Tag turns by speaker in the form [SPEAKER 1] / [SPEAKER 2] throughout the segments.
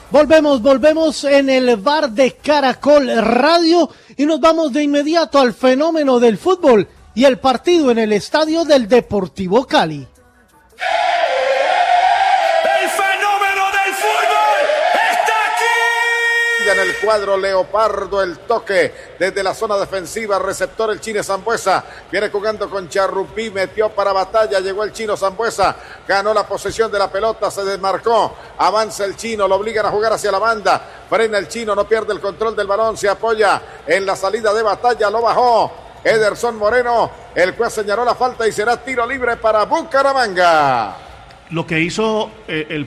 [SPEAKER 1] Volvemos en el bar de Caracol Radio y nos vamos de inmediato al fenómeno del fútbol y el partido en el estadio del Deportivo Cali.
[SPEAKER 2] ¡El fenómeno del fútbol está aquí!
[SPEAKER 3] En el cuadro Leopardo, el toque desde la zona defensiva, receptor el Chino Sambuesa, viene jugando con Charrupí, metió para Batalla, llegó el Chino Sambuesa, ganó la posesión de la pelota, se desmarcó, avanza el Chino, lo obligan a jugar hacia la banda, frena el Chino, no pierde el control del balón, se apoya en la salida de Batalla, lo bajó Ederson Moreno, el juez señaló la falta y será tiro libre para Bucaramanga.
[SPEAKER 4] Lo que hizo el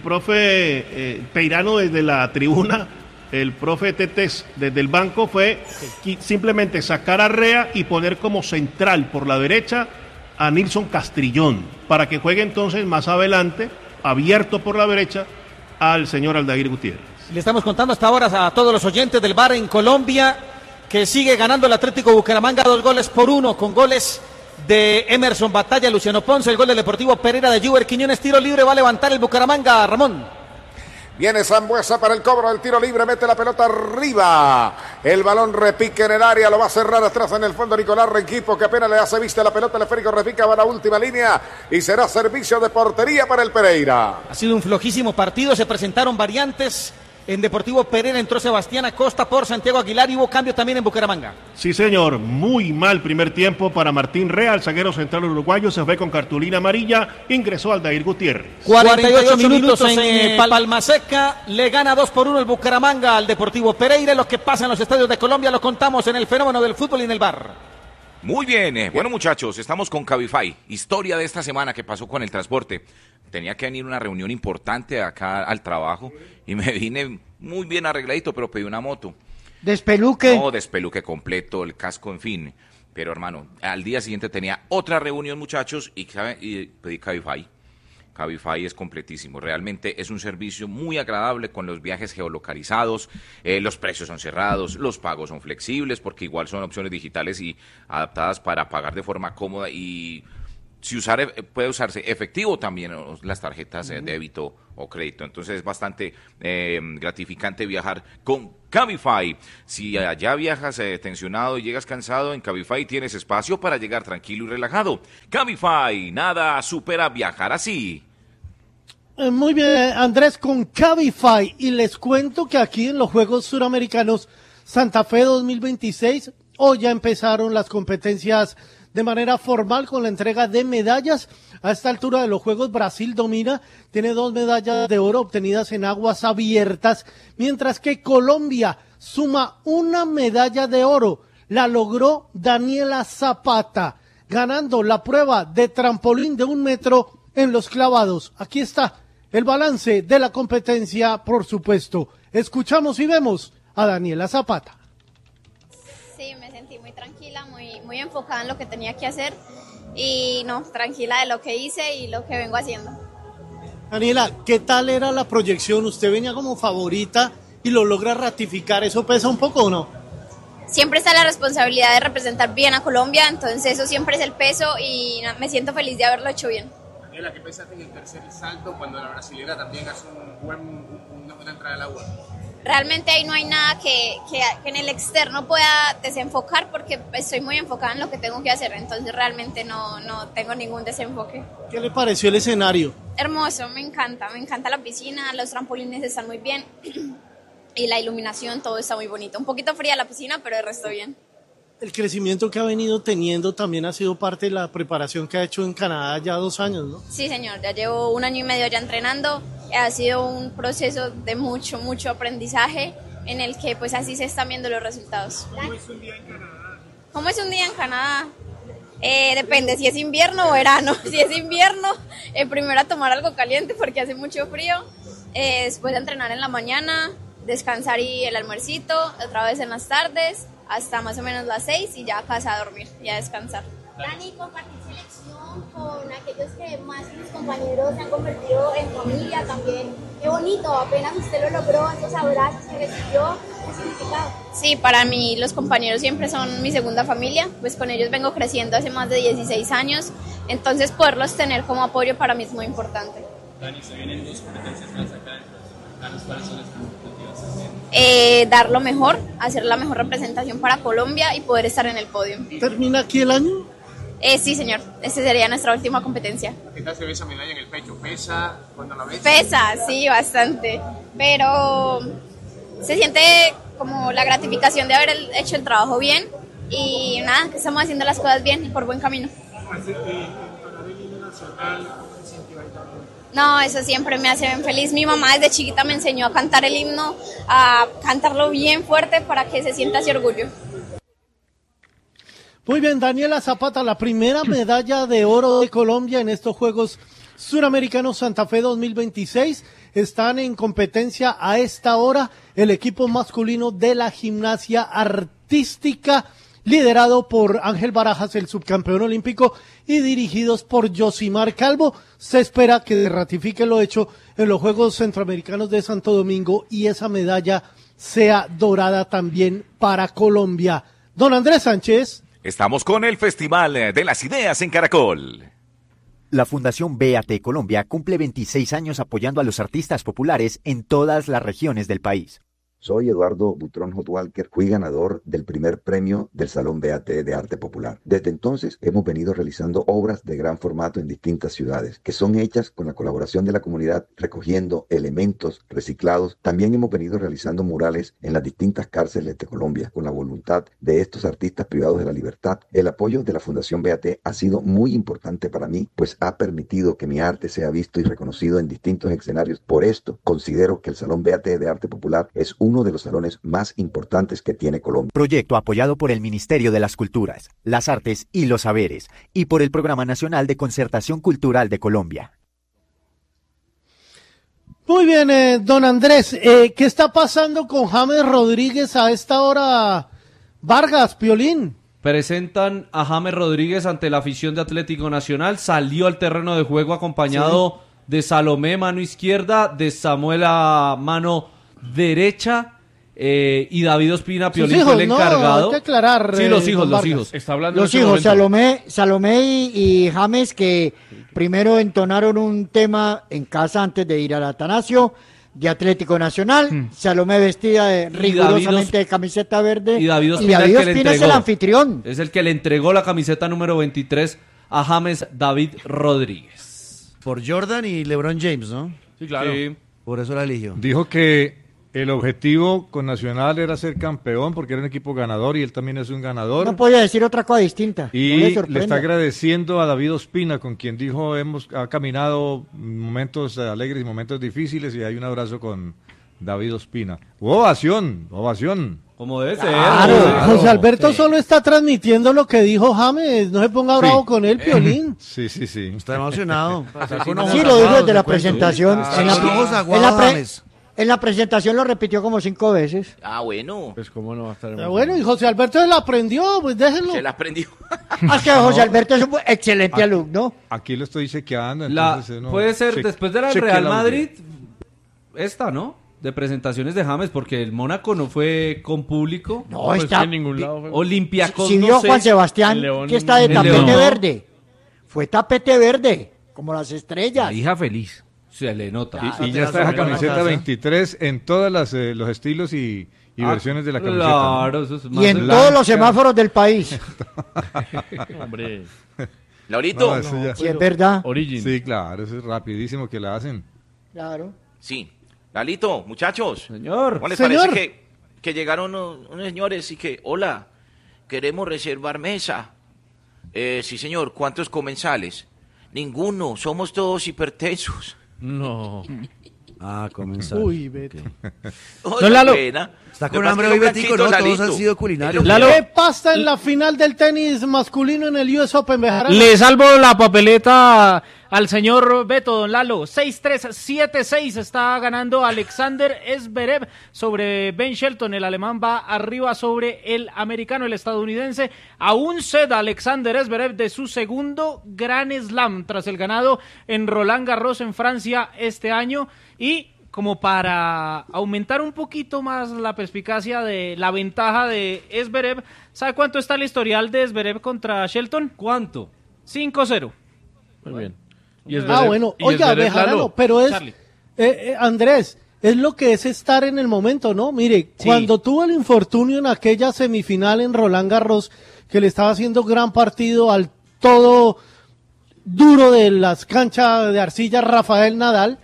[SPEAKER 4] profe Peirano desde la tribuna, el profe Tetes desde el banco, fue simplemente sacar a Rea y poner como central por la derecha a Nilson Castrillón, para que juegue entonces más adelante, abierto por la derecha, al señor Aldair Gutiérrez.
[SPEAKER 5] Le estamos contando hasta ahora a todos los oyentes del bar en Colombia que sigue ganando el Atlético Bucaramanga 2-1 con goles de Emerson Batalla, Luciano Ponce, el gol del Deportivo Pereira de Juber Quiñones, tiro libre, va a levantar el Bucaramanga, Ramón.
[SPEAKER 3] Viene Sambuesa para el cobro del tiro libre, mete la pelota arriba, el balón repique en el área, lo va a cerrar atrás en el fondo Nicolás Renquipo, que apenas le hace vista a la pelota, el esférico repica, va a la última línea y será servicio de portería para el Pereira.
[SPEAKER 5] Ha sido un flojísimo partido, se presentaron variantes. En Deportivo Pereira entró Sebastián Acosta por Santiago Aguilar y hubo cambio también en Bucaramanga.
[SPEAKER 4] Sí, señor, muy mal primer tiempo para Martín Rea, el zaguero central uruguayo, se fue con cartulina amarilla, ingresó Aldair Gutiérrez.
[SPEAKER 5] 48 minutos en Palma Seca, le gana 2-1 el Bucaramanga al Deportivo Pereira. Lo que pasa en los estadios de Colombia lo contamos en el fenómeno del fútbol y en el bar.
[SPEAKER 6] Muy bien, bueno muchachos, estamos con Cabify, historia de esta semana que pasó con el transporte. Tenía que venir una reunión importante acá al trabajo y me vine muy bien arregladito, pero pedí una moto.
[SPEAKER 1] ¿Despeluque?
[SPEAKER 6] No, despeluque completo, el casco, en fin. Pero hermano, al día siguiente tenía otra reunión muchachos y pedí Cabify. Cabify es completísimo, realmente es un servicio muy agradable con los viajes geolocalizados, los precios son cerrados, los pagos son flexibles porque igual son opciones digitales y adaptadas para pagar de forma cómoda y si puede usarse efectivo también las tarjetas de débito o crédito, entonces es bastante gratificante viajar con Cabify. Si allá viajas tensionado y llegas cansado, en Cabify tienes espacio para llegar tranquilo y relajado. Cabify, nada supera viajar así.
[SPEAKER 1] Muy bien, Andrés, con Cabify, y les cuento que aquí en los Juegos Suramericanos Santa Fe 2026, hoy ya empezaron las competencias de manera formal con la entrega de medallas. A esta altura de los Juegos Brasil domina, tiene 2 medallas de oro obtenidas en aguas abiertas, mientras que Colombia suma 1 medalla de oro. La logró Daniela Zapata, ganando la prueba de trampolín de 1 metro en los clavados. Aquí está el balance de la competencia, por supuesto. Escuchamos y vemos a Daniela Zapata.
[SPEAKER 7] Sí, me sentí muy tranquila, muy enfocada en lo que tenía que hacer y no, tranquila de lo que hice y lo que vengo haciendo.
[SPEAKER 1] Daniela, ¿qué tal era la proyección? Usted venía como favorita y lo logra ratificar, ¿eso pesa un poco o no?
[SPEAKER 7] Siempre está la responsabilidad de representar bien a Colombia, entonces eso siempre es el peso y me siento feliz de haberlo hecho bien.
[SPEAKER 8] Daniela, ¿qué pensaste en el tercer salto cuando la brasilera también hace una buena entrada al agua?
[SPEAKER 7] Realmente ahí no hay nada que en el externo pueda desenfocar porque estoy muy enfocada en lo que tengo que hacer, entonces realmente no tengo ningún desenfoque.
[SPEAKER 1] ¿Qué le pareció el escenario?
[SPEAKER 7] Hermoso, me encanta la piscina, los trampolines están muy bien y la iluminación, todo está muy bonito. Un poquito fría la piscina, pero el resto bien.
[SPEAKER 1] El crecimiento que ha venido teniendo también ha sido parte de la preparación que ha hecho en Canadá ya 2 años, ¿no?
[SPEAKER 7] Sí, señor, ya llevo 1 año y medio ya entrenando. Ha sido un proceso de mucho aprendizaje en el que pues así se están viendo los resultados.
[SPEAKER 8] ¿Cómo es un día en Canadá?
[SPEAKER 7] ¿Cómo es un día en Canadá? Depende si es invierno o verano. Si es invierno, primero a tomar algo caliente porque hace mucho frío. Después de entrenar en la mañana, descansar y el almuercito, otra vez en las tardes, hasta más o menos las 6 y ya a casa a dormir y a descansar.
[SPEAKER 9] Dani, compartir selección con aquellos que más sus compañeros se han convertido en familia también. Qué bonito, apenas usted lo logró, esos abrazos que recibió, ¿qué significado?
[SPEAKER 7] Sí, para mí los compañeros siempre son mi segunda familia, pues con ellos vengo creciendo hace más de 16 años, entonces poderlos tener como apoyo para mí es muy importante.
[SPEAKER 8] Dani, se vienen 2 competencias más acá dentro de ¿Cuáles son las expectativas también?
[SPEAKER 7] Dar lo mejor, hacer la mejor representación para Colombia y poder estar en el podio.
[SPEAKER 1] ¿Termina aquí el año?
[SPEAKER 7] Sí, señor. Esta sería nuestra última competencia.
[SPEAKER 8] ¿Qué tal se ve esa medalla en el pecho? ¿Pesa cuando la ves?
[SPEAKER 7] Pesa, sí, bastante. Pero se siente como la gratificación de haber hecho el trabajo bien. Y nada, que estamos haciendo las cosas bien y por buen camino. No, eso siempre me hace bien feliz. Mi mamá desde chiquita me enseñó a cantar el himno, a cantarlo bien fuerte para que se sienta ese orgullo.
[SPEAKER 1] Muy bien, Daniela Zapata, la primera medalla de oro de Colombia en estos Juegos Suramericanos Santa Fe 2026. Están en competencia a esta hora el equipo masculino de la gimnasia artística, liderado por Ángel Barajas, el subcampeón olímpico, y dirigidos por Yosimar Calvo. Se espera que ratifique lo hecho en los Juegos Centroamericanos de Santo Domingo y esa medalla sea dorada también para Colombia. Don Andrés Sánchez.
[SPEAKER 10] Estamos con el Festival de las Ideas en Caracol.
[SPEAKER 11] La Fundación BAT Colombia cumple 26 años apoyando a los artistas populares en todas las regiones del país.
[SPEAKER 12] Soy Eduardo Butrón Hotwalker, fui ganador del primer premio del Salón BAT de Arte Popular. Desde entonces hemos venido realizando obras de gran formato en distintas ciudades, que son hechas con la colaboración de la comunidad, recogiendo elementos reciclados. También hemos venido realizando murales en las distintas cárceles de Colombia, con la voluntad de estos artistas privados de la libertad. El apoyo de la Fundación BAT ha sido muy importante para mí, pues ha permitido que mi arte sea visto y reconocido en distintos escenarios. Por esto, considero que el Salón BAT de Arte Popular es uno de los salones más importantes que tiene Colombia.
[SPEAKER 11] Proyecto apoyado por el Ministerio de las Culturas, las Artes y los Saberes y por el Programa Nacional de Concertación Cultural de Colombia.
[SPEAKER 1] Muy bien, don Andrés, ¿qué está pasando con James Rodríguez a esta hora? Vargas, Piolín.
[SPEAKER 13] Presentan a James Rodríguez ante la afición de Atlético Nacional, salió al terreno de juego acompañado de Salomé, mano izquierda, de Samuel a mano derecha, y David Ospina, Piolín, fue el encargado.
[SPEAKER 1] Hay que aclarar,
[SPEAKER 13] sí, los hijos.
[SPEAKER 14] Está hablando los hijos, Salomé y James, que primero entonaron un tema en casa antes de ir al Atanasio de Atlético Nacional. Salomé vestida rigurosamente de camiseta verde.
[SPEAKER 13] Y David Ospina,
[SPEAKER 14] es el anfitrión.
[SPEAKER 13] Es el que le entregó la camiseta número 23 a James David Rodríguez.
[SPEAKER 15] Por Jordan y LeBron James, ¿no?
[SPEAKER 13] Sí, claro. Sí.
[SPEAKER 15] Por eso la eligió.
[SPEAKER 16] Dijo que el objetivo con Nacional era ser campeón porque era un equipo ganador y él también es un ganador.
[SPEAKER 14] No podía decir otra cosa distinta.
[SPEAKER 16] Y le está agradeciendo a David Ospina, con quien dijo ha caminado momentos alegres y momentos difíciles, y hay un abrazo con David Ospina. Ovación.
[SPEAKER 13] Como debe ser.
[SPEAKER 1] Claro. José Alberto solo está transmitiendo lo que dijo James. No se ponga bravo con él, Piolín.
[SPEAKER 16] Sí.
[SPEAKER 15] Está emocionado.
[SPEAKER 14] Sí, lo dijo desde la presentación. En la presentación lo repitió como 5 veces.
[SPEAKER 6] Bueno.
[SPEAKER 15] Pues cómo no va a estar.
[SPEAKER 1] Bueno, y José Alberto se la aprendió, pues déjenlo.
[SPEAKER 6] Se la aprendió.
[SPEAKER 14] Es que José Alberto es un excelente alumno.
[SPEAKER 16] Aquí lo estoy chequeando.
[SPEAKER 13] Puede ser después de la Real Madrid, ¿no? De presentaciones de James, porque el Mónaco no fue con público.
[SPEAKER 14] No, está
[SPEAKER 15] en ningún lado.
[SPEAKER 13] Olympiacos,
[SPEAKER 14] si vio Juan Sebastián, que está de tapete verde. Fue tapete verde, como las estrellas.
[SPEAKER 13] La hija feliz. Se le nota.
[SPEAKER 16] Y ya está esa camiseta 23 en todos los estilos y versiones de la camiseta.
[SPEAKER 13] Claro, eso es más
[SPEAKER 14] y en todos los semáforos del país.
[SPEAKER 6] Hombre. Laurito.
[SPEAKER 14] No, si es verdad.
[SPEAKER 16] Origin. Sí, claro, eso es rapidísimo que la hacen.
[SPEAKER 14] Claro.
[SPEAKER 6] Sí. Lalito, muchachos.
[SPEAKER 13] Señor.
[SPEAKER 6] ¿Cómo les parece que llegaron unos señores y que, hola, queremos reservar mesa? Sí, señor. ¿Cuántos comensales? Ninguno. Somos todos hipertensos.
[SPEAKER 13] No.
[SPEAKER 15] Comenzar.
[SPEAKER 1] Uy, Beto.
[SPEAKER 6] No, Lalo.
[SPEAKER 15] Está con hambre hoy, Betico, ¿no? Todos han sido culinarios.
[SPEAKER 1] ¿Qué pasa en la final del tenis masculino en el US Open, Bejarano?
[SPEAKER 17] Le salvo la papeleta al señor Beto, don Lalo. 6-3, 7-6 está ganando Alexander Zverev sobre Ben Shelton. El alemán va arriba sobre el americano, el estadounidense. A un set Alexander Zverev de su segundo Grand Slam tras el ganado en Roland Garros en Francia este año. Y como para aumentar un poquito más la perspicacia de la ventaja de Zverev, ¿sabe cuánto está el historial de Zverev contra Shelton?
[SPEAKER 13] ¿Cuánto?
[SPEAKER 17] 5-0.
[SPEAKER 13] Muy bien.
[SPEAKER 1] Bueno, oiga, Bejarano, pero es, Andrés, es lo que es estar en el momento, ¿no? Mire,
[SPEAKER 17] Sí.
[SPEAKER 1] cuando tuvo el infortunio en aquella semifinal en Roland Garros, que le estaba haciendo gran partido al todo duro de las canchas de arcilla Rafael Nadal,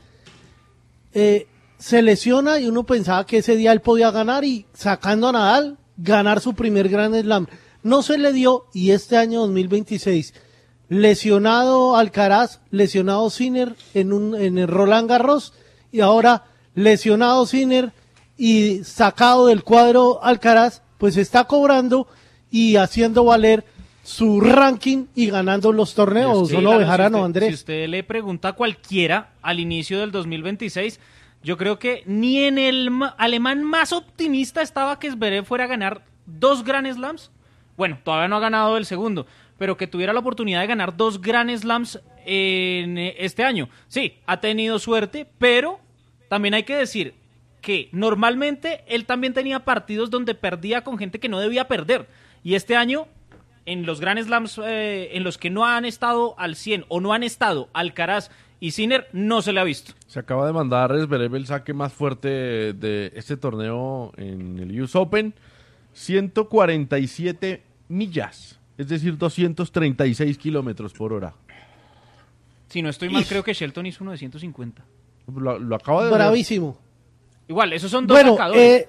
[SPEAKER 1] se lesiona y uno pensaba que ese día él podía ganar y sacando a Nadal, ganar su primer Grand Slam. No se le dio y este año 2026, lesionado Alcaraz, lesionado Sinner en el Roland Garros y ahora lesionado Sinner y sacado del cuadro Alcaraz, pues está cobrando y haciendo valer su ranking y ganando los torneos,
[SPEAKER 17] Sí,
[SPEAKER 1] ¿o no,
[SPEAKER 17] claro,
[SPEAKER 1] Bejarano,
[SPEAKER 17] si
[SPEAKER 1] Andrés?
[SPEAKER 17] Si usted le pregunta a cualquiera al inicio del 2026, yo creo que ni en el alemán más optimista estaba que Zverev fuera a ganar 2 Grand Slams. Bueno, todavía no ha ganado el segundo, pero que tuviera la oportunidad de ganar 2 Grand Slams en este año. Sí, ha tenido suerte, pero también hay que decir que normalmente él también tenía partidos donde perdía con gente que no debía perder. Y este año, en los Grand Slams en los que no han estado al 100 o no han estado Alcaraz y Sinner, no se le ha visto.
[SPEAKER 18] Se acaba de mandar Zverev el saque más fuerte de este torneo en el US Open. 147 millas, es decir, 236 kilómetros por hora.
[SPEAKER 17] Si no estoy mal, creo que Shelton hizo uno de 150.
[SPEAKER 18] Lo acaba de ver.
[SPEAKER 1] Bravísimo.
[SPEAKER 17] Igual, esos son dos
[SPEAKER 1] Bueno,
[SPEAKER 17] sacadores.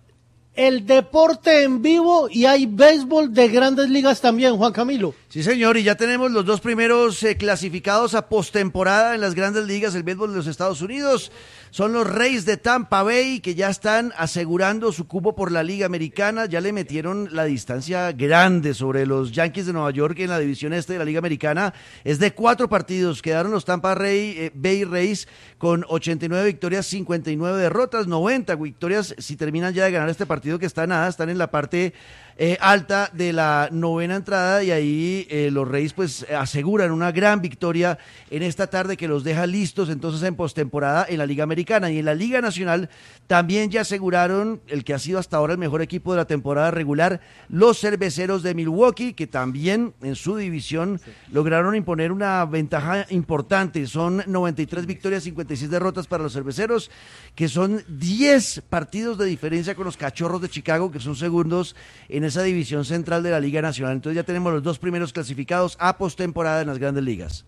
[SPEAKER 1] el deporte en vivo y hay béisbol de grandes ligas también, Juan Camilo.
[SPEAKER 15] Sí, señor, y ya tenemos los 2 primeros clasificados a postemporada en las grandes ligas del béisbol de los Estados Unidos. Son los Rays de Tampa Bay, que ya están asegurando su cupo por la Liga Americana. Ya le metieron la distancia grande sobre los Yankees de Nueva York en la división este de la Liga Americana. Es de 4 partidos. Quedaron los Tampa Bay Rays con 89 victorias, 59 derrotas, 90 victorias. Si terminan ya de ganar este partido, que está nada, están en la parte alta de la 9ª entrada, y ahí los Rays pues aseguran una gran victoria en esta tarde que los deja listos entonces en postemporada en la Liga Americana. Y en la Liga Nacional también ya aseguraron el que ha sido hasta ahora el mejor equipo de la temporada regular, los Cerveceros de Milwaukee, que también en su división lograron imponer una ventaja importante. Son 93 victorias, 56 derrotas para los Cerveceros, que son 10 partidos de diferencia con los Cachorros de Chicago, que son segundos en esa división central de la Liga Nacional. Entonces ya tenemos los 2 primeros clasificados a postemporada en las grandes ligas.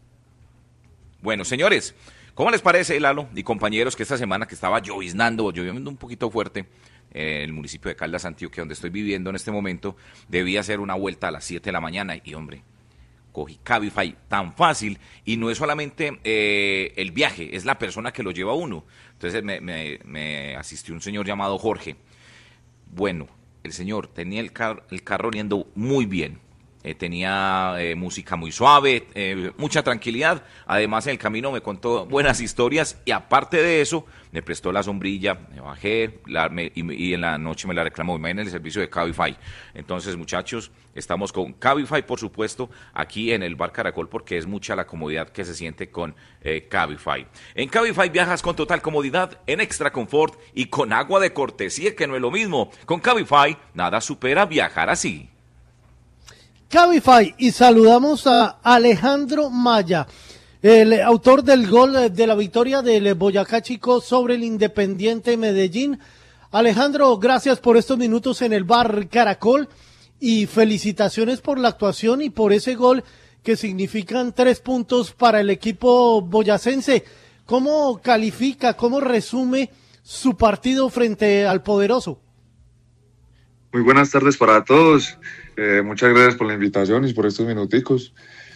[SPEAKER 6] Bueno, señores, ¿cómo les parece, Lalo y compañeros, que esta semana que estaba lloviznando un poquito fuerte en el municipio de Caldas, Antioquia, donde estoy viviendo en este momento, debía hacer una vuelta a las 7 de la mañana y, hombre, cogí Cabify tan fácil, y no es solamente el viaje, es la persona que lo lleva a uno. Entonces me asistió un señor llamado Jorge. Bueno, el señor tenía el carro oliendo muy bien, tenía música muy suave, mucha tranquilidad. Además, en el camino me contó buenas historias y aparte de eso, me prestó la sombrilla, me bajé y en la noche me la reclamó. Imagínense el servicio de Cabify. Entonces, muchachos, estamos con Cabify, por supuesto, aquí en el Bar Caracol, porque es mucha la comodidad que se siente con Cabify. En Cabify viajas con total comodidad, en extra confort y con agua de cortesía, que no es lo mismo. Con Cabify, nada supera viajar así.
[SPEAKER 1] Cabify, y saludamos a Alejandro Maya, el autor del gol de la victoria del Boyacá Chico sobre el Independiente Medellín. Alejandro, gracias por estos minutos en el Bar Caracol y felicitaciones por la actuación y por ese gol que significan 3 puntos para el equipo boyacense. ¿Cómo califica, cómo resume su partido frente al poderoso?
[SPEAKER 19] Muy buenas tardes para todos. Muchas gracias por la invitación y por estos minuticos.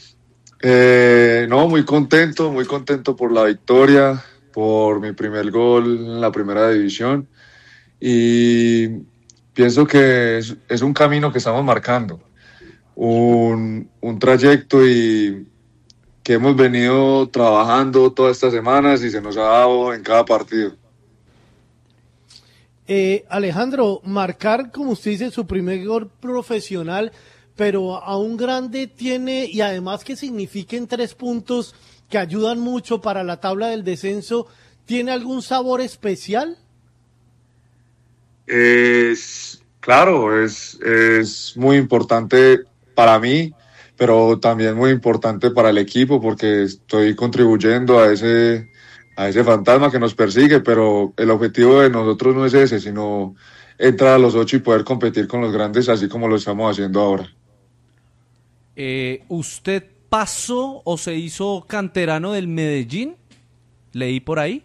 [SPEAKER 19] Muy contento por la victoria, por mi primer gol en la primera división, y pienso que es un camino que estamos marcando, un trayecto y que hemos venido trabajando todas estas semanas y se nos ha dado en cada partido.
[SPEAKER 1] Alejandro, marcar, como usted dice, su primer gol profesional, pero a un grande tiene, y además que signifiquen 3 puntos que ayudan mucho para la tabla del descenso, ¿tiene algún sabor especial?
[SPEAKER 19] Claro, es muy importante para mí, pero también muy importante para el equipo, porque estoy contribuyendo a ese fantasma que nos persigue, pero el objetivo de nosotros no es ese, sino entrar a los 8 y poder competir con los grandes, así como lo estamos haciendo ahora.
[SPEAKER 13] ¿Usted pasó o se hizo canterano del Medellín? Leí por ahí.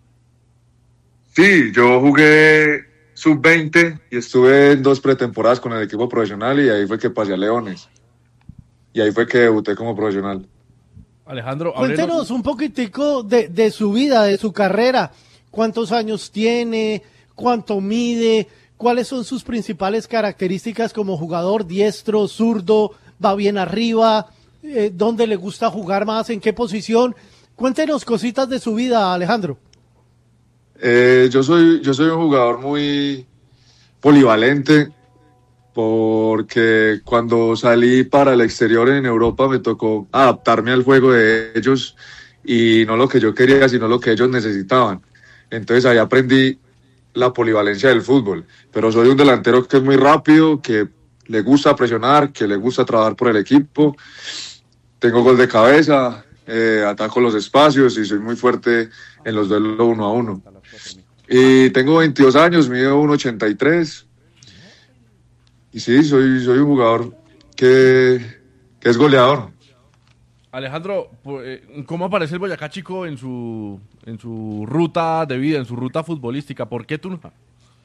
[SPEAKER 19] Sí, yo jugué sub-20 y estuve en 2 pretemporadas con el equipo profesional y ahí fue que pasé a Leones. Y ahí fue que debuté como profesional.
[SPEAKER 18] Alejandro,
[SPEAKER 1] cuéntenos un poquitico de su vida, de su carrera. ¿Cuántos años tiene? ¿Cuánto mide? ¿Cuáles son sus principales características como jugador? ¿Diestro, zurdo? ¿Va bien arriba? ¿Dónde le gusta jugar más? ¿En qué posición? Cuéntenos cositas de su vida, Alejandro.
[SPEAKER 19] Yo soy un jugador muy polivalente, porque cuando salí para el exterior en Europa me tocó adaptarme al juego de ellos y no lo que yo quería, sino lo que ellos necesitaban. Entonces ahí aprendí la polivalencia del fútbol, pero soy un delantero que es muy rápido, que le gusta presionar, que le gusta trabajar por el equipo, tengo gol de cabeza, ataco los espacios y soy muy fuerte en los duelos 1 a 1. Y tengo 22 años, mido 1.83. Y sí, soy un jugador que es goleador.
[SPEAKER 18] Alejandro, ¿cómo aparece el Boyacá Chico en su ruta de vida, en su ruta futbolística? ¿Por qué Tunja?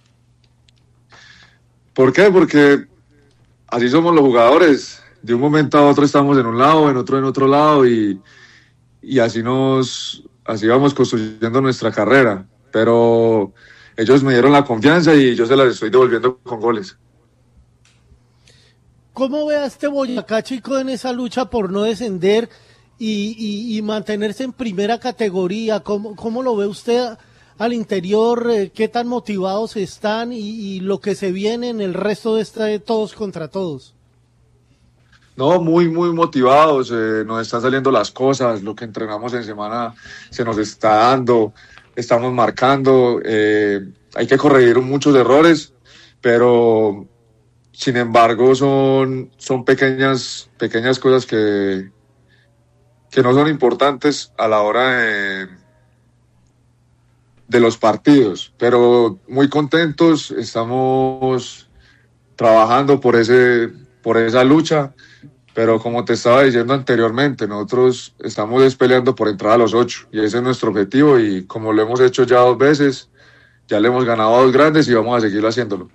[SPEAKER 19] ¿Por qué? Porque así somos los jugadores. De un momento a otro estamos en un lado, en otro lado y así vamos construyendo nuestra carrera. Pero ellos me dieron la confianza y yo se las estoy devolviendo con goles.
[SPEAKER 1] ¿Cómo ve a este Boyacá Chico en esa lucha por no descender y mantenerse en primera categoría? ¿Cómo lo ve usted al interior? ¿Qué tan motivados están y lo que se viene en el resto de todos contra todos?
[SPEAKER 19] No, muy, muy motivados. Nos están saliendo las cosas. Lo que entrenamos en semana se nos está dando. Estamos marcando. Hay que corregir muchos errores, pero sin embargo son pequeñas cosas que no son importantes a la hora de los partidos, pero muy contentos, estamos trabajando por esa lucha, pero como te estaba diciendo anteriormente, nosotros estamos peleando por entrar a los 8 y ese es nuestro objetivo y como lo hemos hecho ya 2 veces, ya le hemos ganado a 2 grandes y vamos a seguirlo haciéndolo.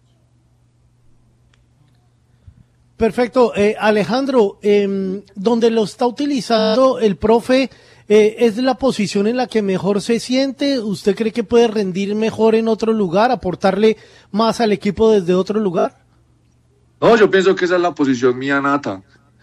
[SPEAKER 1] Perfecto. Alejandro, donde lo está utilizando el profe, ¿es la posición en la que mejor se siente? ¿Usted cree que puede rendir mejor en otro lugar, aportarle más al equipo desde otro lugar?
[SPEAKER 19] No, yo pienso que esa es la posición mía nata.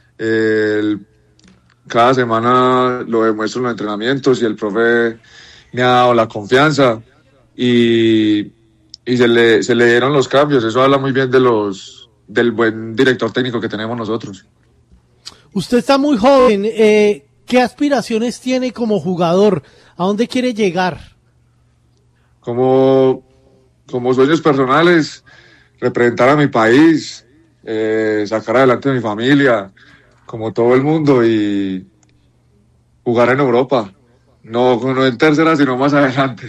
[SPEAKER 19] Cada semana lo demuestro en los entrenamientos y el profe me ha dado la confianza y se le dieron los cambios. Eso habla muy bien del buen director técnico que tenemos nosotros.
[SPEAKER 1] Usted está muy joven, ¿qué aspiraciones tiene como jugador? ¿A dónde quiere llegar?
[SPEAKER 19] Como sueños personales, representar a mi país, sacar adelante a mi familia, como todo el mundo, y jugar en Europa. No en tercera, sino más adelante.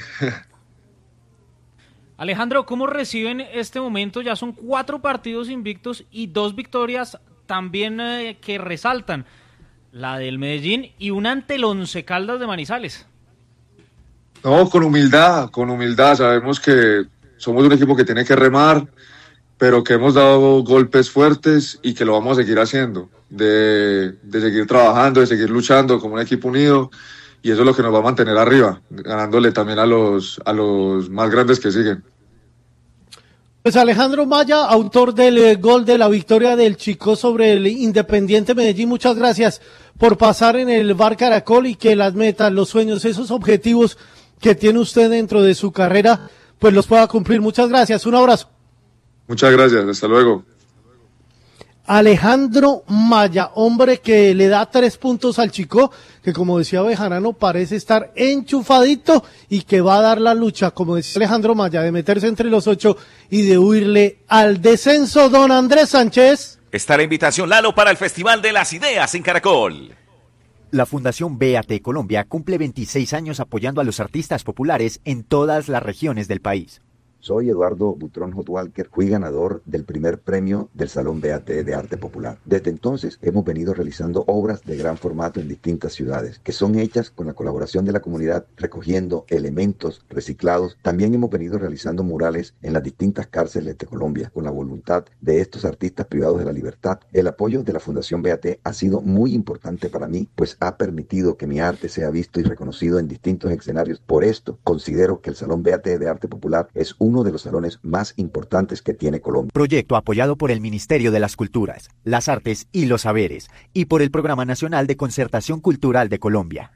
[SPEAKER 17] Alejandro, ¿cómo recibe en este momento? Ya son 4 partidos invictos y 2 victorias también que resaltan. La del Medellín y una ante el Once Caldas de Manizales.
[SPEAKER 19] No, con humildad. Sabemos que somos un equipo que tiene que remar, pero que hemos dado golpes fuertes y que lo vamos a seguir haciendo. De seguir trabajando, de seguir luchando como un equipo unido. Y eso es lo que nos va a mantener arriba, ganándole también a los más grandes que siguen.
[SPEAKER 1] Pues Alejandro Maya, autor del gol de la victoria del Chico sobre el Independiente Medellín, muchas gracias por pasar en el Bar Caracol y que las metas, los sueños, esos objetivos que tiene usted dentro de su carrera, pues los pueda cumplir. Muchas gracias, un abrazo.
[SPEAKER 19] Muchas gracias, hasta luego.
[SPEAKER 1] Alejandro Maya, hombre que le da 3 puntos al Chico, que como decía Bejarano parece estar enchufadito y que va a dar la lucha, como decía Alejandro Maya, de meterse entre los 8 y de huirle al descenso. Don Andrés Sánchez.
[SPEAKER 10] Está la invitación, Lalo, para el Festival de las Ideas en Caracol.
[SPEAKER 11] La Fundación BAT Colombia cumple 26 años apoyando a los artistas populares en todas las regiones del país.
[SPEAKER 12] Soy Eduardo Butrón Hotwalker, fui ganador del primer premio del Salón BAT de Arte Popular. Desde entonces hemos venido realizando obras de gran formato en distintas ciudades, que son hechas con la colaboración de la comunidad, recogiendo elementos reciclados. También hemos venido realizando murales en las distintas cárceles de Colombia, con la voluntad de estos artistas privados de la libertad. El apoyo de la Fundación BAT ha sido muy importante para mí, pues ha permitido que mi arte sea visto y reconocido en distintos escenarios. Por esto, considero que el Salón BAT de Arte Popular es uno de los salones más importantes que tiene Colombia.
[SPEAKER 11] Proyecto apoyado por el Ministerio de las Culturas, las Artes y los Saberes y por el Programa Nacional de Concertación Cultural de Colombia.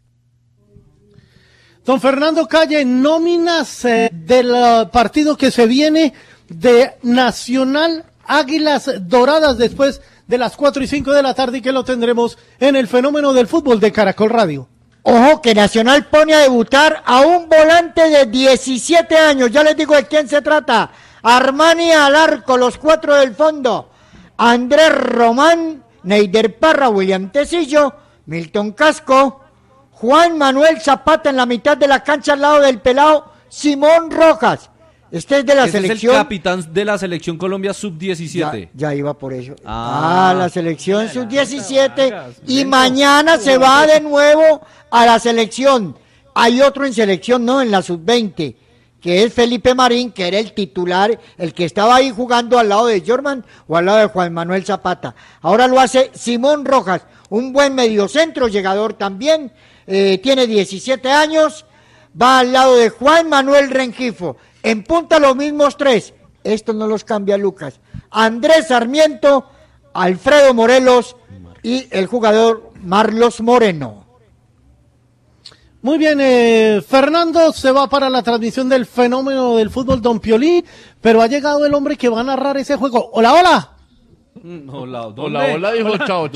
[SPEAKER 1] Don Fernando Calle, nóminas del partido que se viene de Nacional Águilas Doradas después de las 4 y 5 de la tarde y que lo tendremos en el Fenómeno del Fútbol de Caracol Radio.
[SPEAKER 14] Ojo que Nacional pone a debutar a un volante de 17 años. Ya les digo de quién se trata. Armani al arco, los 4 del fondo. Andrés Román, Neider Parra, William Tecillo, Milton Casco, Juan Manuel Zapata en la mitad de la cancha al lado del pelado Simón Rojas. Este es de la selección.
[SPEAKER 13] Es el capitán de la selección Colombia sub-17.
[SPEAKER 14] Ya iba por eso. La selección sub-17 y mañana se va de nuevo a la selección. Hay otro en selección, no, en la sub-20, que es Felipe Marín, que era el titular, el que estaba ahí jugando al lado de Jorman o al lado de Juan Manuel Zapata. Ahora lo hace Simón Rojas, un buen mediocentro, llegador también, tiene 17 años, va al lado de Juan Manuel Rengifo. En punta los mismos 3, estos no los cambia Lucas, Andrés Sarmiento, Alfredo Morelos y el jugador Marlos Moreno.
[SPEAKER 1] Muy bien, Fernando se va para la transmisión del Fenómeno del Fútbol, Don Piolín, pero ha llegado el hombre que va a narrar ese juego. Hola, hola.
[SPEAKER 18] Hola, dijo chao.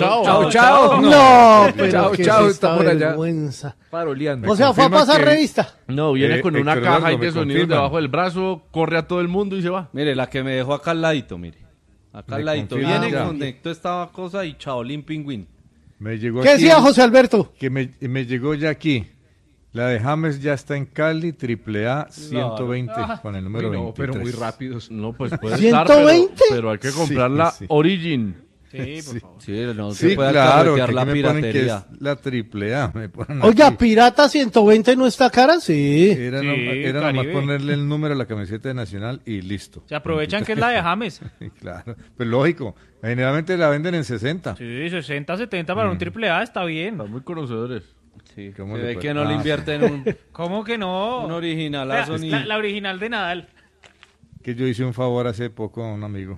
[SPEAKER 1] No, pero
[SPEAKER 18] chao, está por allá.
[SPEAKER 1] Vergüenza.
[SPEAKER 18] Paroleando.
[SPEAKER 1] O sea, fue a pasar revista.
[SPEAKER 18] No, viene con una caja ahí de sonidos
[SPEAKER 16] confirman.
[SPEAKER 18] debajo del brazo, corre a todo el mundo y se va.
[SPEAKER 13] Mire, la que me dejó acá al ladito, mire. Acá al ladito.
[SPEAKER 16] confirman
[SPEAKER 13] Viene,
[SPEAKER 16] ya.
[SPEAKER 13] conectó esta cosa y chaolín pingüín.
[SPEAKER 16] Me llegó
[SPEAKER 1] ¿Qué
[SPEAKER 16] aquí,
[SPEAKER 1] decía José Alberto?
[SPEAKER 16] Que me llegó ya aquí. La de James ya está en Cali, AAA 120 con el número 23.
[SPEAKER 18] pero muy rápidos. No, pues puede
[SPEAKER 1] 120.
[SPEAKER 18] estar, pero hay que comprar la
[SPEAKER 16] Sí.
[SPEAKER 18] Origin.
[SPEAKER 17] Sí, por favor.
[SPEAKER 13] Sí, no
[SPEAKER 16] Sí,
[SPEAKER 13] se puede
[SPEAKER 16] claro,
[SPEAKER 13] alcahuetear
[SPEAKER 16] que
[SPEAKER 13] la
[SPEAKER 16] aquí me ponen que
[SPEAKER 13] piratería.
[SPEAKER 16] es la AAA. Me ponen
[SPEAKER 1] Oiga,
[SPEAKER 16] aquí.
[SPEAKER 1] Pirata 120 no está cara, sí.
[SPEAKER 16] Era,
[SPEAKER 17] Sí,
[SPEAKER 16] era nomás
[SPEAKER 17] Caribe.
[SPEAKER 16] ponerle el número a la camiseta de Nacional y listo.
[SPEAKER 17] Se aprovechan que es la de James.
[SPEAKER 16] Claro, pero lógico, generalmente la venden en 60.
[SPEAKER 17] Sí, 60, 70 para un triple A está bien.
[SPEAKER 18] Están muy conocedores.
[SPEAKER 13] Sí,
[SPEAKER 16] ¿Cómo
[SPEAKER 13] se
[SPEAKER 16] le
[SPEAKER 13] ve
[SPEAKER 16] puede-
[SPEAKER 13] que no le
[SPEAKER 16] Ah.
[SPEAKER 13] invierten un,
[SPEAKER 17] ¿Cómo que no?
[SPEAKER 13] un originalazo ni...
[SPEAKER 17] La original de Nadal.
[SPEAKER 16] Que yo hice un favor hace poco a un amigo.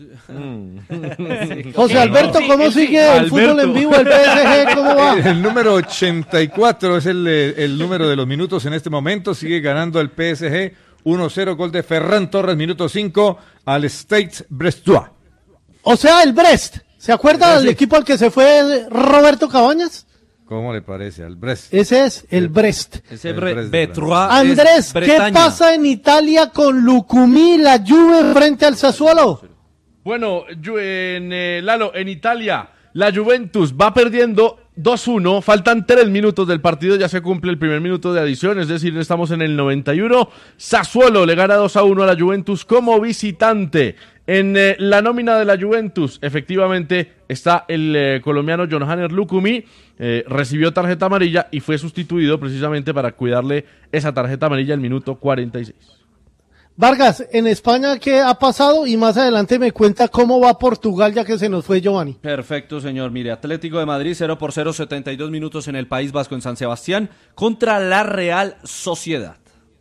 [SPEAKER 1] José Alberto, ¿cómo sigue el fútbol en vivo, el PSG? ¿Cómo va?
[SPEAKER 16] El número 84 es el número de los minutos en este momento. Sigue ganando el PSG 1-0, gol de Ferran Torres, minuto 5, al Stade Brestois.
[SPEAKER 1] O sea, el Brest. ¿Se acuerda del equipo al que se fue Roberto Cabañas?
[SPEAKER 16] ¿Cómo le parece? Al Brest.
[SPEAKER 1] Ese es el Brest.
[SPEAKER 13] Ese
[SPEAKER 16] El Brest de
[SPEAKER 13] Betrois
[SPEAKER 1] Andrés,
[SPEAKER 13] es
[SPEAKER 1] ¿qué
[SPEAKER 13] Bretaña.
[SPEAKER 1] pasa en Italia con Lucumí, la Juve frente al Sassuolo?
[SPEAKER 18] Bueno, Lalo, en Italia, la Juventus va perdiendo 2-1, faltan 3 minutos del partido, ya se cumple el primer minuto de adición, es decir, estamos en el 91. Sassuolo le gana 2-1 a la Juventus como visitante. En la nómina de la Juventus, efectivamente, está el colombiano Johanner Lucumí, recibió tarjeta amarilla y fue sustituido precisamente para cuidarle esa tarjeta amarilla el minuto 46.
[SPEAKER 1] Vargas, en España, ¿qué ha pasado? Y más adelante me cuenta cómo va Portugal, ya que se nos fue Giovanni.
[SPEAKER 13] Perfecto, señor. Mire, Atlético de Madrid 0-0, 72 minutos en el País Vasco en San Sebastián contra la Real Sociedad.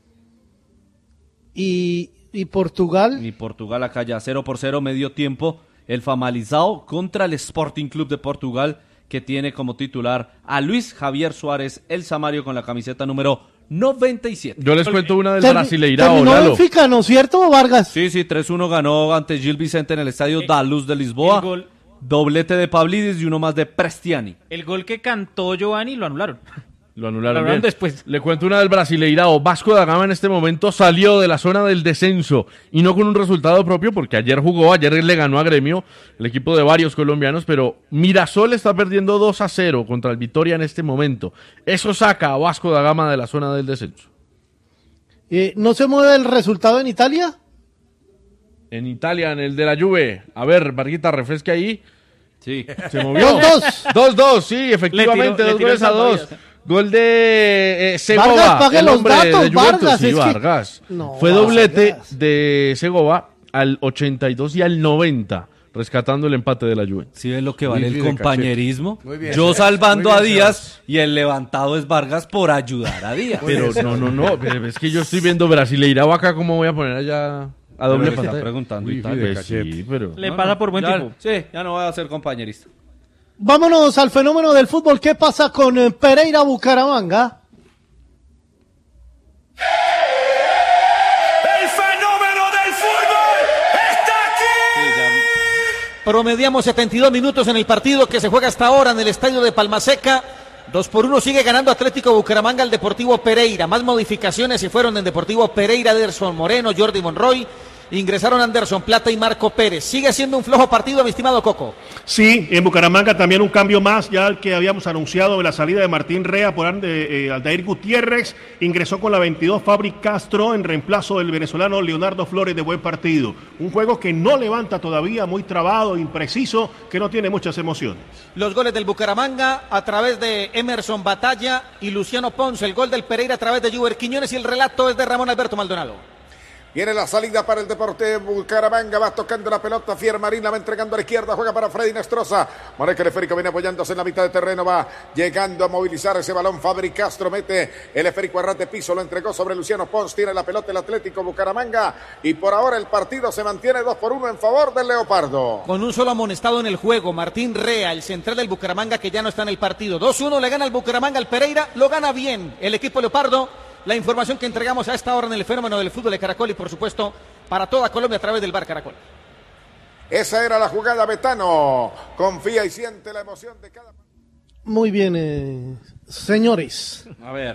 [SPEAKER 1] ¿Y Portugal?
[SPEAKER 13] Y Portugal acá ya 0-0, medio tiempo. El Famalicão contra el Sporting Club de Portugal, que tiene como titular a Luis Javier Suárez, el Samario, con la camiseta número 97.
[SPEAKER 18] Yo les cuento una del Brasileirao,
[SPEAKER 1] Terminó
[SPEAKER 18] Lalo.
[SPEAKER 1] Benfica, ¿no es cierto, Vargas?
[SPEAKER 13] Sí, 3-1 ganó ante Gil Vicente en el estadio Da Luz de Lisboa.
[SPEAKER 17] el gol-
[SPEAKER 13] Doblete de Pavlidis y uno más de Prestiani.
[SPEAKER 17] El gol que cantó Giovanni lo anularon.
[SPEAKER 18] Lo anularon
[SPEAKER 17] bien.
[SPEAKER 18] Después. Le cuento una del Brasileirao. Vasco da Gama en este momento salió de la zona del descenso y no con un resultado propio porque ayer le ganó a Gremio, el equipo de varios colombianos, pero Mirasol está perdiendo 2-0 contra el Vitória en este momento. Eso saca a Vasco da Gama de la zona del descenso.
[SPEAKER 1] ¿No se mueve el resultado en Italia?
[SPEAKER 18] En Italia, en el de la Juve. A ver, Marquita, refresque ahí.
[SPEAKER 13] Sí.
[SPEAKER 18] Se movió. 2-2, sí, efectivamente, 2-2. Gol de Segovia.
[SPEAKER 1] Vargas, pague los datos,
[SPEAKER 18] de
[SPEAKER 1] Vargas.
[SPEAKER 18] Sí, Vargas.
[SPEAKER 1] No,
[SPEAKER 18] fue doblete
[SPEAKER 1] Vargas.
[SPEAKER 18] de Segovia al 82 y al 90, rescatando el empate de la Juve.
[SPEAKER 13] ¿Sí ven lo que vale el compañerismo?
[SPEAKER 15] Muy bien.
[SPEAKER 13] Yo salvando
[SPEAKER 15] Muy
[SPEAKER 13] a
[SPEAKER 15] bien,
[SPEAKER 13] Díaz y el levantado es Vargas por ayudar a Díaz.
[SPEAKER 18] Pero no, es que yo estoy viendo Brasileirao acá, ¿cómo voy a poner allá a doble
[SPEAKER 13] Está
[SPEAKER 18] pantalla?
[SPEAKER 13] preguntando
[SPEAKER 18] Uy,
[SPEAKER 13] Italia.
[SPEAKER 18] pues sí, pero...
[SPEAKER 17] Le pasa por buen tipo.
[SPEAKER 13] Sí, ya no voy a ser compañerista.
[SPEAKER 1] Vámonos al fenómeno del fútbol. ¿Qué pasa con Pereira Bucaramanga?
[SPEAKER 2] El fenómeno del fútbol está aquí.
[SPEAKER 5] Promediamos 72 minutos en el partido que se juega hasta ahora en el estadio de Palmaseca. 2-1 sigue ganando Atlético Bucaramanga al Deportivo Pereira. Más modificaciones se fueron en Deportivo Pereira, Ederson Moreno, Jordi Monroy. Ingresaron Anderson Plata y Marco Pérez. Sigue siendo un flojo partido, mi estimado Coco.
[SPEAKER 4] Sí, en Bucaramanga también un cambio más, ya el que habíamos anunciado de la salida de Martín Rea por Aldair Gutiérrez. Ingresó con la 22 Fabri Castro en reemplazo del venezolano Leonardo Flores de buen partido. Un juego que no levanta todavía, muy trabado, impreciso, que no tiene muchas emociones.
[SPEAKER 5] Los goles del Bucaramanga a través de Emerson Batalla y Luciano Ponce. El gol del Pereira a través de Juber Quiñones y el relato es de Ramón Alberto Maldonado.
[SPEAKER 3] Viene la salida para el Deportivo Bucaramanga, va tocando la pelota, Fiermarín la va entregando a la izquierda, juega para Freddy Nestroza, Moreca el esférico viene apoyándose en la mitad de terreno, va llegando a movilizar ese balón, Fabri Castro mete el esférico a ras de piso, lo entregó sobre Luciano Pons, tiene la pelota el Atlético Bucaramanga y por ahora el partido se mantiene 2-1 en favor del Leopardo.
[SPEAKER 5] Con un solo amonestado en el juego, Martín Rea, el central del Bucaramanga que ya no está en el partido. 2-1 le gana el Bucaramanga al Pereira, lo gana bien el equipo Leopardo. La información que entregamos a esta hora en el fenómeno del fútbol de Caracol y por supuesto para toda Colombia a través del Bar Caracol.
[SPEAKER 3] Esa era la jugada, Betano. Confía y siente la emoción de cada...
[SPEAKER 1] Muy bien, señores.
[SPEAKER 13] A ver.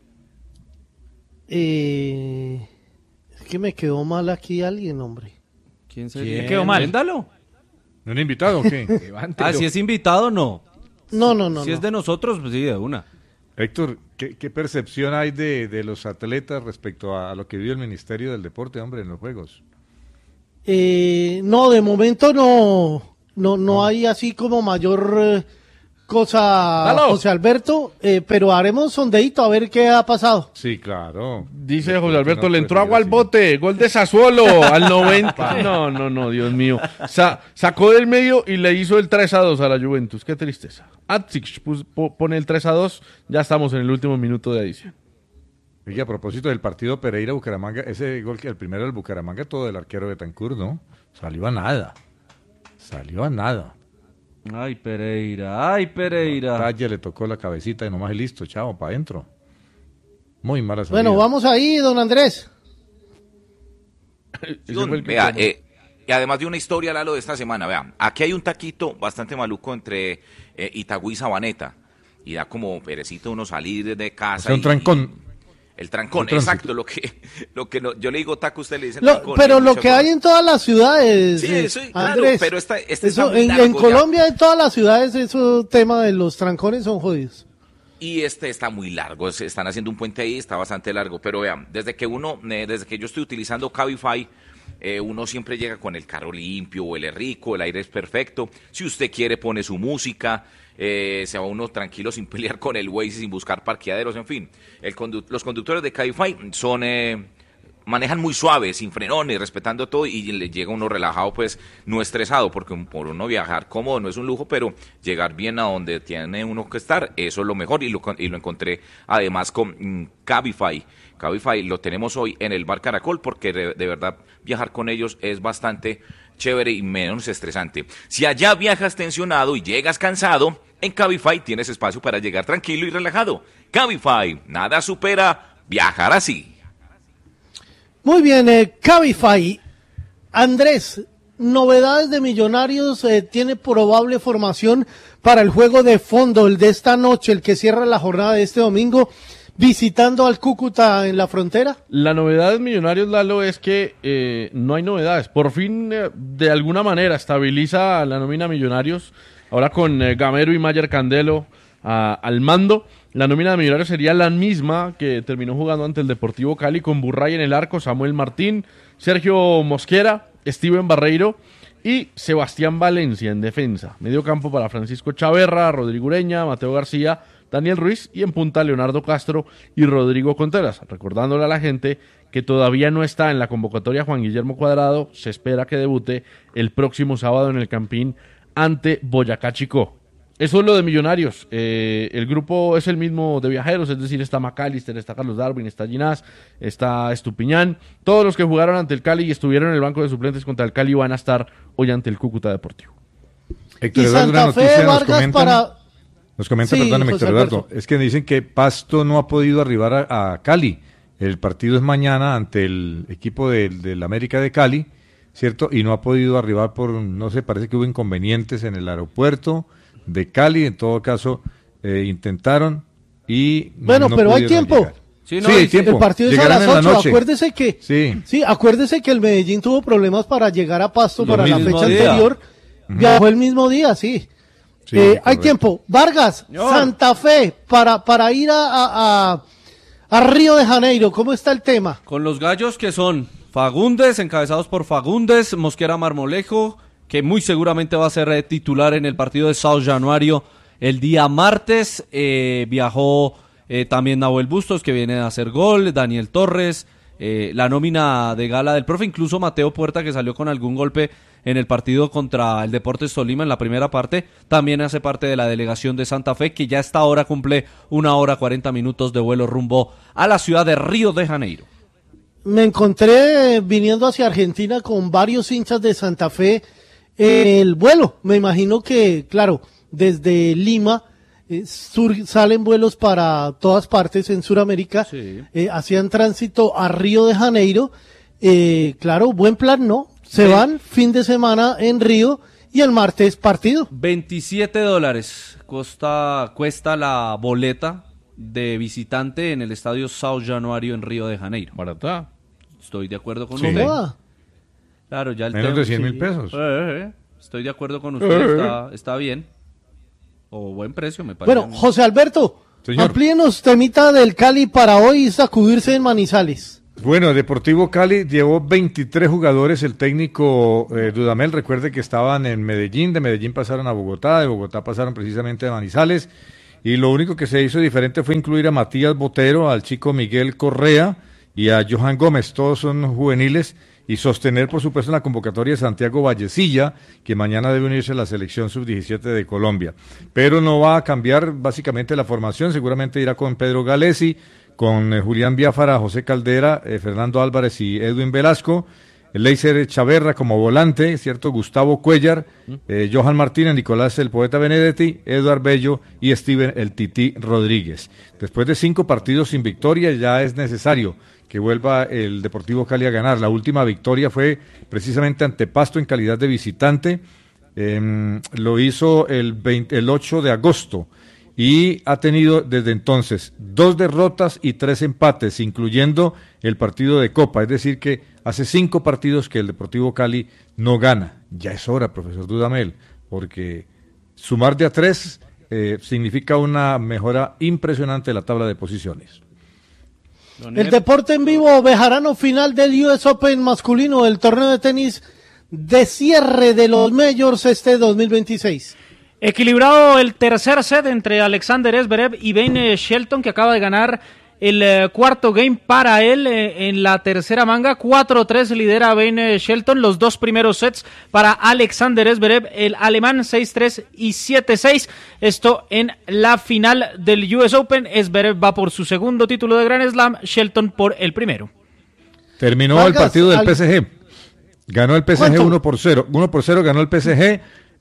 [SPEAKER 1] Es que me quedó mal aquí alguien, hombre.
[SPEAKER 13] ¿Quién se
[SPEAKER 17] quedó mal?
[SPEAKER 13] Véndalo.
[SPEAKER 16] ¿No es invitado o qué?
[SPEAKER 13] Si es invitado, no.
[SPEAKER 1] No.
[SPEAKER 13] Si es de nosotros, pues sí, de una.
[SPEAKER 16] Héctor, ¿qué percepción hay de los atletas respecto a lo que vive el Ministerio del Deporte, hombre, en los Juegos?
[SPEAKER 1] No, de momento no hay así como mayor cosa,
[SPEAKER 18] ¡Halo!
[SPEAKER 1] José Alberto, pero haremos sondeíto a ver qué ha pasado.
[SPEAKER 16] Sí, claro.
[SPEAKER 18] Dice José Alberto, le entró agua al bote, gol de Sassuolo al 90. No, Dios mío. Sacó del medio y le hizo el 3-2 a la Juventus, qué tristeza. Atsic pone el 3-2, ya estamos en el último minuto de adición.
[SPEAKER 16] Y a propósito del partido Pereira-Bucaramanga, ese gol que el primero del Bucaramanga, todo del arquero Betancur, ¿no? Salió a nada.
[SPEAKER 13] Ay, Pereira.
[SPEAKER 16] Talla le tocó la cabecita y nomás y listo, chao, para adentro. Muy mala salida.
[SPEAKER 1] Bueno, vamos ahí, don Andrés.
[SPEAKER 6] Vea, y además de una historia, Lalo, de esta semana, vean, aquí hay un taquito bastante maluco entre Itagüí y Sabaneta, y da como perecito uno salir de casa.
[SPEAKER 16] O sea, un trancón.
[SPEAKER 6] El trancón, exacto, lo que yo le digo taco, usted le dice
[SPEAKER 1] trancón. Pero lo que hay en todas las ciudades,
[SPEAKER 6] sí,
[SPEAKER 1] Andrés,
[SPEAKER 6] claro, pero este
[SPEAKER 1] eso,
[SPEAKER 6] está
[SPEAKER 1] en Colombia, en todas las ciudades, eso tema de los trancones son jodidos.
[SPEAKER 6] Y este está muy largo, están haciendo un puente ahí, está bastante largo, pero vean, desde que yo estoy utilizando Cabify, uno siempre llega con el carro limpio, huele rico, el aire es perfecto, si usted quiere pone su música, se va uno tranquilo sin pelear con el Waze, sin buscar parqueaderos, en fin. Los conductores de Cabify manejan muy suave, sin frenones, respetando todo, y le llega uno relajado, pues no estresado, porque por uno viajar cómodo no es un lujo, pero llegar bien a donde tiene uno que estar, eso es lo mejor, y lo encontré además con Cabify. Cabify lo tenemos hoy en el Bar Caracol, porque de verdad viajar con ellos es bastante chévere y menos estresante. Si allá viajas tensionado y llegas cansado, en Cabify tienes espacio para llegar tranquilo y relajado. Cabify, nada supera viajar así.
[SPEAKER 1] Muy bien, Cabify. Andrés, novedades de Millonarios, tiene probable formación para el juego de fondo, el de esta noche, el que cierra la jornada de este domingo, visitando al Cúcuta en la frontera.
[SPEAKER 18] La novedad de Millonarios, Lalo, es que no hay novedades. Por fin, de alguna manera, estabiliza la nómina Millonarios. Ahora con Gamero y Mayer Candelo al mando. La nómina de Millonarios sería la misma que terminó jugando ante el Deportivo Cali, con Burray en el arco, Samuel Martín, Sergio Mosquera, Steven Barreiro y Sebastián Valencia en defensa. Medio campo para Francisco Chaverra, Rodrigo Ureña, Mateo García, Daniel Ruiz, y en punta Leonardo Castro y Rodrigo Contreras. Recordándole a la gente que todavía no está en la convocatoria Juan Guillermo Cuadrado, se espera que debute el próximo sábado en el Campín ante Boyacá Chicó. Eso es lo de Millonarios. El grupo es el mismo de viajeros, es decir, está McAllister, está Carlos Darwin, está Ginás, está Estupiñán. Todos los que jugaron ante el Cali y estuvieron en el banco de suplentes contra el Cali van a estar hoy ante el Cúcuta Deportivo.
[SPEAKER 16] Héctor Eduardo, una noticia nos comenta, perdóneme, Héctor Eduardo, es que dicen que Pasto no ha podido arribar a Cali. El partido es mañana ante el equipo del América de Cali, ¿cierto? Y no ha podido arribar por, no sé, parece que hubo inconvenientes en el aeropuerto de Cali. En todo caso, intentaron y
[SPEAKER 1] bueno,
[SPEAKER 16] no
[SPEAKER 1] pero hay tiempo.
[SPEAKER 16] Sí, hay tiempo.
[SPEAKER 1] El partido es a las 8. Acuérdese que el Medellín tuvo problemas para llegar a Pasto para la fecha anterior. Viajó el mismo día, sí. Hay tiempo. Vargas, Santa Fe, para ir a Río de Janeiro, ¿cómo está el tema?
[SPEAKER 13] Con los gallos que son Fagundes, encabezados por Fagundes, Mosquera Marmolejo, que muy seguramente va a ser titular en el partido de Sao Januario el día martes. Viajó también Nahuel Bustos, que viene a hacer gol, Daniel Torres, la nómina de gala del profe, incluso Mateo Puerta, que salió con algún golpe en el partido contra el Deportes Tolima en la primera parte, también hace parte de la delegación de Santa Fe, que ya hasta ahora cumple 1 hora 40 minutos de vuelo rumbo a la ciudad de Río de Janeiro.
[SPEAKER 1] Me encontré viniendo hacia Argentina con varios hinchas de Santa Fe en el vuelo. Me imagino que, claro, desde Lima salen vuelos para todas partes en Sudamérica. Sí. Hacían tránsito a Río de Janeiro. Claro, buen plan, ¿no? Se van fin de semana en Río y el martes partido.
[SPEAKER 13] $27 cuesta la boleta de visitante en el estadio Sao Januario en Río de Janeiro.
[SPEAKER 18] Barata.
[SPEAKER 13] Estoy de acuerdo con usted. Claro, ya el
[SPEAKER 16] menos de 100,000 pesos.
[SPEAKER 13] Estoy de acuerdo con usted, está bien. O buen precio, me parece.
[SPEAKER 1] Bueno, José Alberto, amplíenos temita del Cali para hoy sacudirse en Manizales.
[SPEAKER 16] Bueno, Deportivo Cali llevó 23 jugadores, el técnico Dudamel, recuerde que estaban en Medellín, de Medellín pasaron a Bogotá, de Bogotá pasaron precisamente a Manizales, y lo único que se hizo diferente fue incluir a Matías Botero, al chico Miguel Correa y a Johan Gómez, todos son juveniles, y sostener por supuesto la convocatoria de Santiago Vallecilla, que mañana debe unirse a la selección sub-17 de Colombia, pero no va a cambiar básicamente la formación, seguramente irá con Pedro Galesi, con Julián Biafara, José Caldera, Fernando Álvarez y Edwin Velasco, Leiser Chaverra como volante, ¿cierto? Gustavo Cuellar, Johan Martínez, Nicolás el Poeta Benedetti, Eduard Bello y Steven el Tití Rodríguez. Después de 5 partidos sin victoria, ya es necesario que vuelva el Deportivo Cali a ganar. La última victoria fue precisamente ante Pasto en calidad de visitante, lo hizo el 8 de agosto. Y ha tenido desde entonces 2 derrotas y 3 empates, incluyendo el partido de Copa. Es decir que hace 5 partidos que el Deportivo Cali no gana. Ya es hora, profesor Dudamel, porque sumar de a 3 significa una mejora impresionante de la tabla de posiciones.
[SPEAKER 1] El deporte en vivo, Bejarano, final del US Open masculino, el torneo de tenis de cierre de los Majors 2026.
[SPEAKER 17] Equilibrado el tercer set entre Alexander Zverev y Ben Shelton, que acaba de ganar el cuarto game para él en la tercera manga. 4-3 lidera Ben Shelton. Los 2 primeros sets para Alexander Zverev, el alemán, 6-3 y 7-6. Esto en la final del US Open. Zverev va por su segundo título de Grand Slam, Shelton por el primero.
[SPEAKER 16] Terminó Vargas, el partido del PSG. Ganó el PSG 1-0. 1-0 ganó el PSG.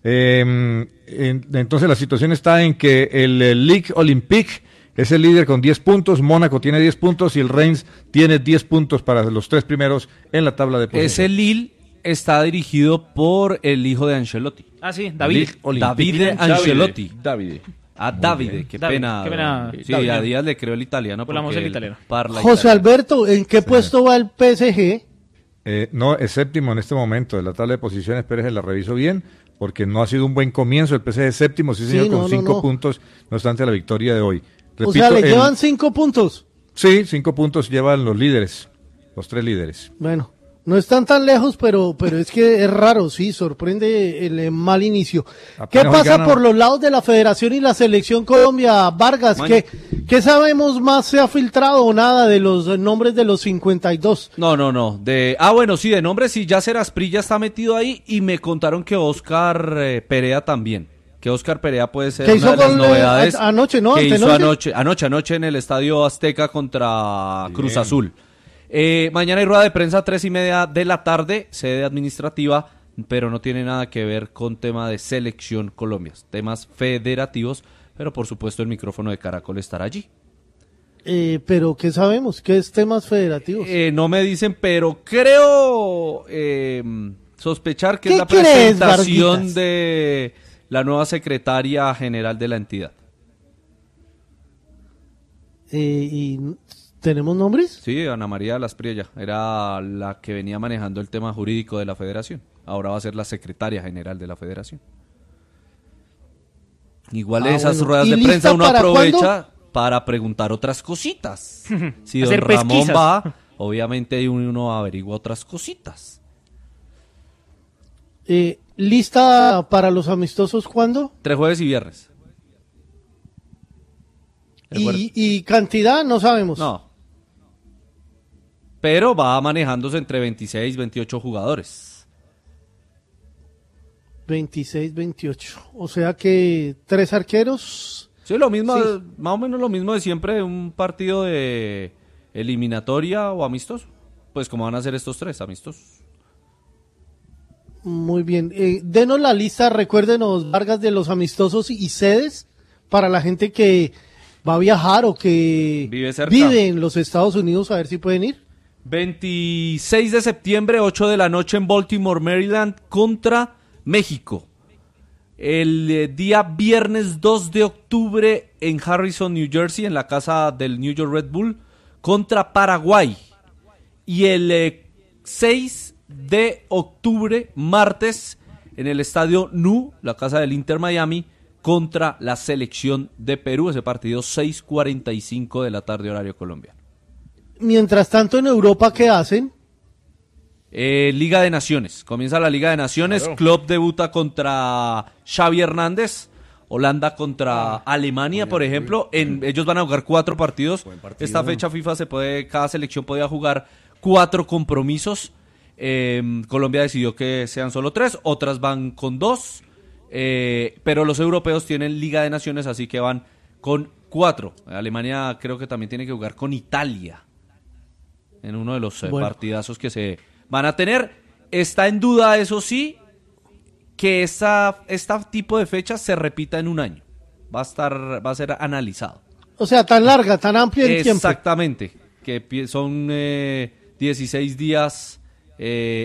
[SPEAKER 16] Entonces la situación está en que el Ligue Olympique es el líder con 10 puntos, Mónaco tiene 10 puntos y el Reims tiene 10 puntos para los 3 primeros en la tabla de posiciones.
[SPEAKER 13] Es el Lille está dirigido por el hijo de Ancelotti.
[SPEAKER 17] Ah, sí, David.
[SPEAKER 13] David Ancelotti.
[SPEAKER 18] Davide.
[SPEAKER 13] Davide, qué pena.
[SPEAKER 17] Qué pena.
[SPEAKER 13] Sí,
[SPEAKER 17] David.
[SPEAKER 13] a Díaz le creó el italiano.
[SPEAKER 17] Volamos
[SPEAKER 13] porque
[SPEAKER 17] el italiano.
[SPEAKER 13] él parla
[SPEAKER 1] José
[SPEAKER 13] italiano.
[SPEAKER 1] Alberto, ¿en qué puesto va el PSG?
[SPEAKER 16] No, es séptimo en este momento de la tabla de posiciones, Pérez, la reviso bien, porque no ha sido un buen comienzo. El PSG es séptimo, sí, señor,
[SPEAKER 1] Sí,
[SPEAKER 16] con
[SPEAKER 1] no,
[SPEAKER 16] 5
[SPEAKER 1] no.
[SPEAKER 16] puntos, no obstante la victoria de hoy.
[SPEAKER 1] O sea, le llevan 5 puntos.
[SPEAKER 16] Sí, 5 puntos llevan los líderes, los 3 líderes.
[SPEAKER 1] Bueno, no están tan lejos, pero es que es raro, sí, sorprende el mal inicio. ¿Qué
[SPEAKER 16] Apenas hoy
[SPEAKER 1] pasa
[SPEAKER 16] ganan.
[SPEAKER 1] por los lados de la Federación y la Selección Colombia, Vargas? ¿Qué sabemos más? ¿Se ha filtrado o nada de los nombres de los 52?
[SPEAKER 13] No. Bueno, sí, de nombre sí, Yasser Asprilla está metido ahí y me contaron que Oscar Perea también. Que Oscar Perea puede ser
[SPEAKER 1] ¿Qué
[SPEAKER 13] una
[SPEAKER 1] hizo
[SPEAKER 13] de las
[SPEAKER 1] con,
[SPEAKER 13] novedades
[SPEAKER 1] anoche, no?
[SPEAKER 13] que hizo
[SPEAKER 1] ¿Antenoche?
[SPEAKER 13] anoche en el Estadio Azteca contra Cruz Azul. Mañana hay rueda de prensa 3:30 de la tarde, sede administrativa, pero no tiene nada que ver con tema de selección Colombia, temas federativos, pero por supuesto el micrófono de Caracol estará allí.
[SPEAKER 1] Pero ¿qué sabemos? ¿Qué es temas federativos?
[SPEAKER 13] No me dicen, pero creo sospechar que
[SPEAKER 1] ¿Qué
[SPEAKER 13] es la
[SPEAKER 1] crees,
[SPEAKER 13] presentación
[SPEAKER 1] Varguitas?
[SPEAKER 13] de la nueva secretaria general de la entidad.
[SPEAKER 1] ¿Y tenemos nombres?
[SPEAKER 13] Sí, Ana María Laspriella era la que venía manejando el tema jurídico de la federación. Ahora va a ser la secretaria general de la federación. Igual esas
[SPEAKER 1] bueno.
[SPEAKER 13] ruedas
[SPEAKER 1] ¿Y
[SPEAKER 13] de
[SPEAKER 1] lista
[SPEAKER 13] prensa uno
[SPEAKER 1] para
[SPEAKER 13] aprovecha
[SPEAKER 1] cuándo?
[SPEAKER 13] para preguntar otras cositas. Si don
[SPEAKER 17] Hacer
[SPEAKER 13] Ramón
[SPEAKER 17] pesquisas.
[SPEAKER 13] va, obviamente uno averigua otras cositas.
[SPEAKER 1] ¿Lista para los amistosos cuándo?
[SPEAKER 13] 3 jueves y viernes.
[SPEAKER 1] ¿Y cantidad? No sabemos.
[SPEAKER 13] No. Pero va manejándose entre 26 y 28 jugadores.
[SPEAKER 1] 26, 28. O sea que 3 arqueros.
[SPEAKER 13] Sí, lo mismo,
[SPEAKER 1] Sí.
[SPEAKER 13] más o menos lo mismo de siempre, un partido de eliminatoria o amistoso. Pues como van a ser estos 3 amistosos.
[SPEAKER 1] Muy bien. Denos la lista, recuérdenos, Vargas, de los amistosos y sedes para la gente que va a viajar o que vive en los Estados Unidos, a ver si pueden ir.
[SPEAKER 13] 26 de septiembre, 8 de la noche en Baltimore, Maryland, contra México. El día viernes 2 de octubre en Harrison, New Jersey, en la casa del New York Red Bull, contra Paraguay. Y el 6 de octubre, martes, en el estadio NU, la casa del Inter Miami, contra la selección de Perú. Ese partido 6:45 de la tarde, horario colombiano.
[SPEAKER 1] Mientras tanto, en Europa, ¿qué hacen?
[SPEAKER 13] Liga de Naciones. Comienza la Liga de Naciones.
[SPEAKER 1] Claro.
[SPEAKER 13] Klopp debuta contra Xavi Hernández. Holanda contra Alemania, por ejemplo. Ellos van a jugar 4 partidos. Esta fecha FIFA cada selección podía jugar 4 compromisos. Colombia decidió que sean solo 3. Otras van con 2. Pero los europeos tienen Liga de Naciones, así que van con 4. Alemania creo que también tiene que jugar con Italia en uno de los partidazos que se van a tener. Está en duda, eso sí, que este tipo de fechas se repita en un año. Va a ser analizado.
[SPEAKER 1] O sea, tan larga, tan amplia en tiempo.
[SPEAKER 13] Exactamente, que son 16 días